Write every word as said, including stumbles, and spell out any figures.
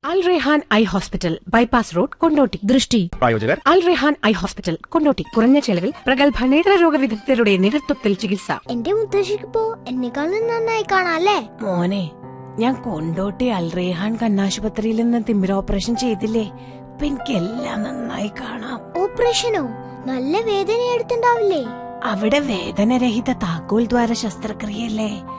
അൽ Rehan eye hospital, bypass road, Kondotty. ദൃഷ്ടി പ്രായോജകർ അൽ Rehan eye hospital, Kondotty. കുറഞ്ഞ ചെലവിൽ പ്രഗത്ഭ നേത്രരോഗ വിദഗ്ധരുടെ നേതൃത്വത്തിൽ ചികിത്സ. എന്റെ മുത്തശ്ശിക്കിപ്പോ എന്നെക്കാളും നന്നായി കാണാല്ലേ? മോനെ, ഞാൻ കൊണ്ടോട്ടി അൽ റെഹാൻ കണ്ണാശുപത്രിയിൽ നിന്ന് തിമിര ഓപ്പറേഷൻ ചെയ്തില്ലേ, ഇപ്പൊ എനിക്കെല്ലാം നന്നായി കാണാം. ഓപ്പറേഷനോ? നല്ല വേദന എടുത്തുണ്ടാവില്ലേ? അവിടെ വേദനരഹിത താക്കോൽ ദ്വാര ശസ്ത്രക്രിയല്ലേ,